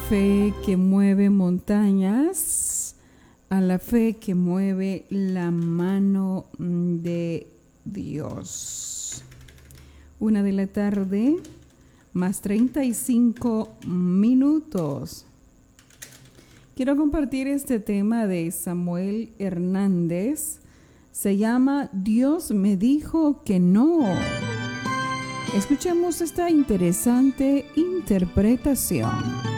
fe que mueve montañas, a la fe que mueve la mano de Dios. 1:00 PM, más 35 minutos. Quiero compartir este tema de Samuel Hernández. Se llama Dios me dijo que no. Escuchemos esta interesante interpretación.